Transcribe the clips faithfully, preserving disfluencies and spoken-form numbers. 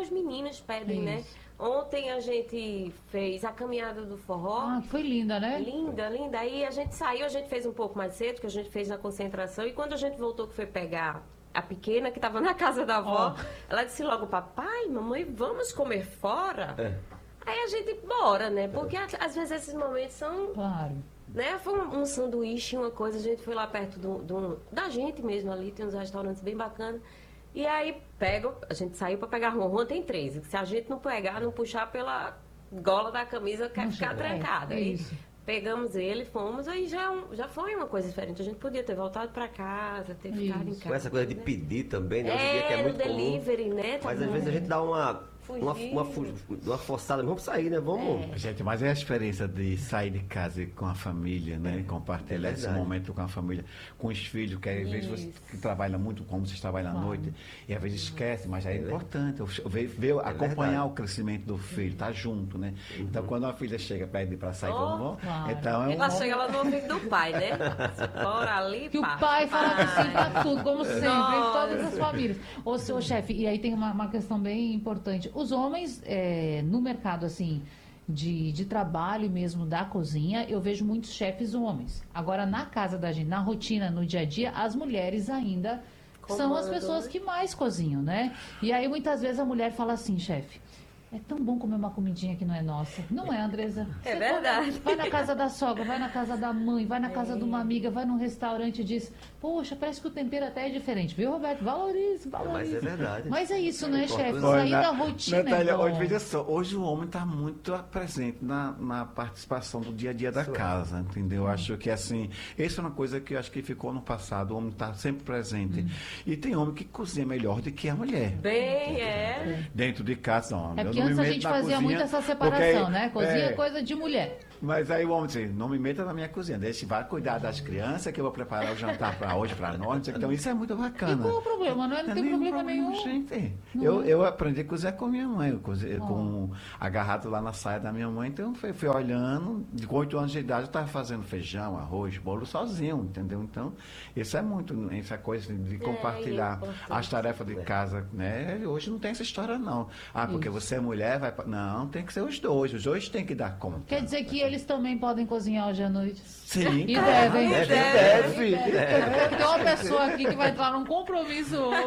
os meninos pedem, né? Isso. Ontem a gente fez a caminhada do forró. Ah, que foi linda, né? Linda, linda. Aí a gente saiu, a gente fez um pouco mais cedo, que a gente fez na concentração. E quando a gente voltou, que foi pegar a pequena, que estava na casa da avó, Ó. ela disse logo, papai, mamãe, vamos comer fora? É. Aí a gente, bora, né? Porque a- às vezes esses momentos são, Claro. né? Foi um, um sanduíche, uma coisa, a gente foi lá perto do, do- da gente mesmo ali, tem uns restaurantes bem bacanas. E aí pega, a gente saiu para pegar ronron, tem três. Se a gente não pegar, não puxar pela gola da camisa, quer Não ficar chega, é, trancada. é Aí isso. pegamos ele, fomos, aí já, é um- já foi uma coisa diferente. A gente podia ter voltado para casa, ter ficado em Isso. casa. Com essa coisa de né? pedir também, né? Hoje em dia que É, é no muito comum. delivery, né? Mas às também. vezes a gente dá uma, uma, Fugir. uma, fu- uma forçada, vamos sair, né? Vamos. Gente, mas é a experiência de sair de casa com a família, né? É, Compartilhar é esse verdade. momento com a família, com os filhos, que às vezes você Isso. que trabalha muito, como vocês trabalham à Claro. noite, e às vezes esquece, mas é, É verdade. importante eu ver, ver- acompanhar verdade. o crescimento do filho, tá junto, né? Então quando a filha chega, pede para sair, Oh, vamos, vamos. claro. Então é um Ela momento- chega lá no ouvido do pai, né? Bora ali, Que o pá. pai fala que sim pra tudo, como sempre, em Nossa. todas as famílias. Ô, seu chefe, e aí tem uma, uma questão bem importante. Os homens, é, no mercado, assim, de, de trabalho mesmo da cozinha, eu vejo muitos chefes homens. Agora, na casa da gente, na rotina, no dia a dia, as mulheres ainda são as Comandam, pessoas né? que mais cozinham, né? E aí, muitas vezes, a mulher fala assim, chefe, é tão bom comer uma comidinha que não é nossa. Não é, Andresa? É Você verdade. come- vai na casa da sogra, vai na casa da mãe, vai na casa de uma amiga, vai num restaurante e diz, poxa, parece que o tempero até é diferente. Viu, Roberto? Valorize, valorize. Mas é verdade. Mas é isso, né, chefe? Olha, Sair da rotina Natália, é bom. hoje, veja só, hoje o homem está muito presente na, na participação do dia a dia da Isso é. casa, entendeu? Acho que assim, essa é uma coisa que eu acho que ficou no passado, o homem está sempre presente. E tem homem que cozinha melhor do que a mulher. Bem, é. Dentro de casa, não. É eu porque não me antes a meto gente na fazia cozinha, muito essa separação, porque, né? Cozinha é é, coisa de mulher. Mas aí o homem diz, não me meta na minha cozinha, deixa, vai cuidar das crianças que eu vou preparar o jantar para hoje, para nós. Então isso é muito bacana. E qual é o problema? Não, é- não tem problema nenhum. Gente. Não Eu, é? eu aprendi a cozinhar com minha mãe, eu cozinhei Oh. com agarrado lá na saia da minha mãe, então fui, fui olhando, de oito anos de idade eu estava fazendo feijão, arroz, bolo sozinho, entendeu? Então, isso é muito, essa coisa de compartilhar é importante. as tarefas de casa, né? Hoje não tem essa história não. Ah, porque Isso. você é mulher, vai pra... Não, tem que ser os dois, os dois têm que dar conta. Quer dizer que eles também podem cozinhar hoje à noite? Sim, E claro, devem. deve, Deve. deve. Tem uma pessoa aqui que vai entrar num compromisso hoje.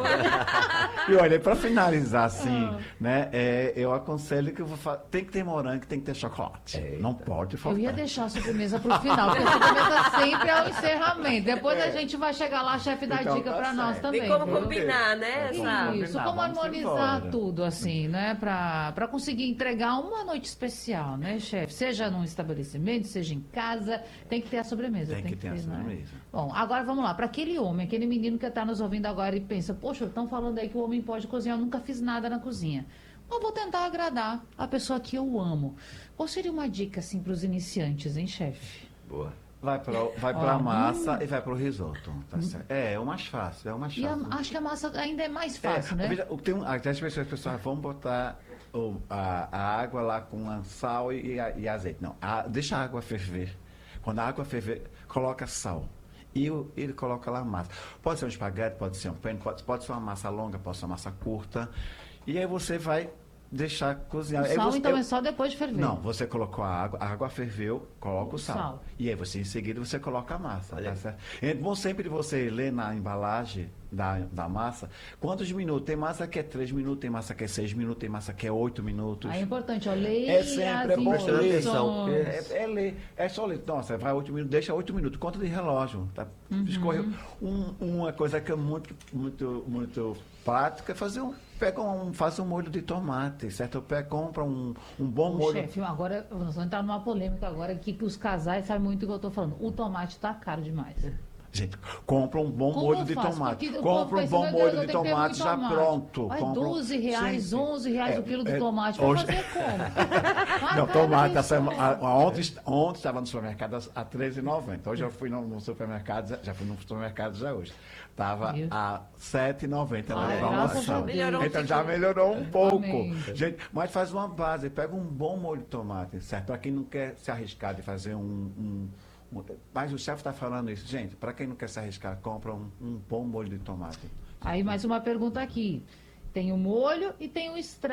E olha, para finalizar assim, Ah. né, é, eu aconselho que eu vou fa... tem que ter morango, tem que ter chocolate. Não pode Eu faltar. ia deixar a sobremesa pro final, porque a sobremesa sempre é o encerramento. Depois a gente vai chegar lá, chefe, dá Então dica tá pra nós certo. também. Tem como viu? combinar, né? Vamos Sabe? Isso, combinar, como vamos harmonizar embora. tudo, assim, né? Pra, pra conseguir entregar uma noite especial, né, chefe? Seja num estabelecimento, seja em casa, tem que ter a sobremesa. Tem que ter a né? sobremesa. Bom, agora vamos lá. Para aquele homem, aquele menino que está nos ouvindo agora e pensa, poxa, estão falando aí que o homem pode cozinhar, eu nunca fiz nada na cozinha. Eu vou tentar agradar a pessoa que eu amo. Qual seria uma dica, assim, para os iniciantes, hein, chefe? Boa. Vai para vai Ó, pra massa e vai para o risoto. Tá certo? É, é o mais fácil, é o mais E a- fácil. acho que a massa ainda é mais É, fácil, né? veja, o- tem um, até as pessoas, as pessoas vão botar o- a, a água lá com a sal e, a- e azeite. Não, a- deixa a água ferver. Quando a água ferver, coloca sal. E o- ele coloca lá a massa. Pode ser um espaguete, pode ser um penne, pode, pode ser uma massa longa, pode ser uma massa curta. E aí você vai deixar cozinhar. O Aí sal, você- então, eu- é só depois de ferver. Não, você colocou a água, a água ferveu, coloca o, O sal. sal. E aí você, em seguida, você coloca a massa. Olha. Tá certo? É bom sempre você ler na embalagem da, da massa quantos minutos. Tem massa que é três minutos, tem massa que é seis minutos, tem massa que é oito minutos. Aí é importante, ó, leia É sempre é as bom ler. instruções. É, é ler. É só ler. Nossa, vai oito minutos, deixa oito minutos. Conta de relógio. Tá? Uhum. Escorreu. Um- uma coisa que é muito, muito, muito prática é fazer um. Pega um, faz um molho de tomate, certo? Pega, compra um, um bom Ô, molho. chefe, agora, nós vamos entrar numa polêmica agora aqui, que os casais sabem muito o que eu tô falando. O tomate tá caro demais. Gente, compra um bom Como molho eu de faço? tomate. Porque o Compra povo um pensa, bom meu Deus, molho eu de tenho que ter tomate muito já tomate. pronto. Vai Compra um- doze reais, Sim, sim. onze reais É, o quilo do é, tomate. Vai hoje- fazer como? Vai Não, dar tomate, isso. a sema- a- a- ontem, ontem estava no supermercado a treze reais e noventa centavos. Hoje eu fui no, no supermercado, já- já fui no supermercado já hoje. Estava Viu? a sete reais e noventa centavos Ai, na graças a promoção. Deus. Melhorou um Então já pouquinho. melhorou um pouco. Amém. Gente, mas faz uma base, pega um bom molho de tomate, certo? Para quem não quer se arriscar de fazer um... um- um- mas o chefe está falando isso. Gente, para quem não quer se arriscar, compra um, um bom molho de tomate. Aí mais uma pergunta aqui. Tem o molho e tem o extrato.